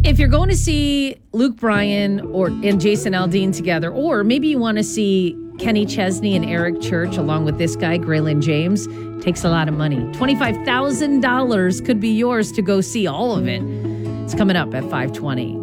If you're going to see Luke Bryan and Jason Aldean together, or maybe you want to see Kenny Chesney and Eric Church along with this guy, Graylin James, takes a lot of money. $25,000 could be yours to go see all of it. It's coming up at 5:20.